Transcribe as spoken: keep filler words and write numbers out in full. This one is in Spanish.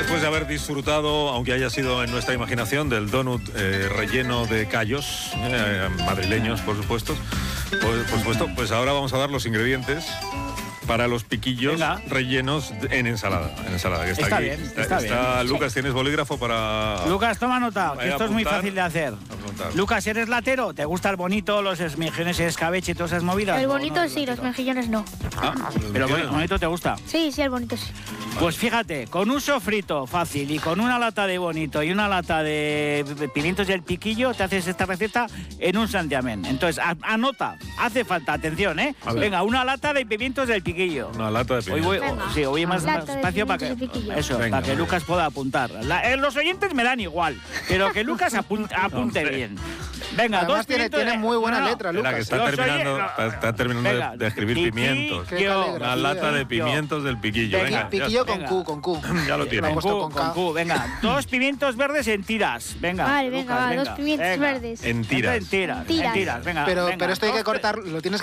después de haber disfrutado, aunque haya sido en nuestra imaginación, del donut eh, relleno de callos, eh, madrileños, por supuesto, pues, por supuesto, pues ahora vamos a dar los ingredientes para los piquillos Venga. rellenos en ensalada. En ensalada que está, Está aquí. bien, está, está está bien. Lucas, ¿tienes bolígrafo para...? Lucas, toma nota, que Vaya esto a es muy apuntar. fácil de hacer. Apuntar. Lucas, ¿eres latero? ¿Te gusta el bonito, los esmejiones, el escabeche y todas esas movidas? El No, bonito no, sí, no, los no. mejillones no. Ah, Pero ¿qué? el bonito te gusta. Sí, sí, el bonito sí. Pues fíjate, con un sofrito fácil y con una lata de bonito y una lata de pimientos del piquillo, te haces esta receta en un santiamén. Entonces, a- anota, hace falta, atención, ¿eh? A ver. Venga, una lata de pimientos del piquillo. Una lata de Hoy pimientos. voy, Venga. sí, hoy más, Lata más de espacio para que, pimientos de piquillo. eso, Venga, para que muy Lucas pueda apuntar. La- eh, los oyentes me dan igual, pero que Lucas apunte, apunte Hombre. bien. Venga, Además dos tiene, pimientos tiene de- muy buena no, no. letra, Espera, que Lucas. está Los terminando, oye- está, está terminando de- Venga, de, escribir piqui- pimientos. Qué Yo- caligrafía. Una lata de Piquillo. pimientos del piquillo. Venga, Venga, ya Piquillo está. con venga. Q, con Q. Ya lo Lo tiene. he Con puesto Q, con con K. Q, venga, dos pimientos verdes en tiras, venga. Vale, venga, Lucas, va, dos pimientos venga. verdes. En tiras. En tiras, Tiras. en tiras, venga. Pero, venga, pero esto hay que dos- cortar, lo tienes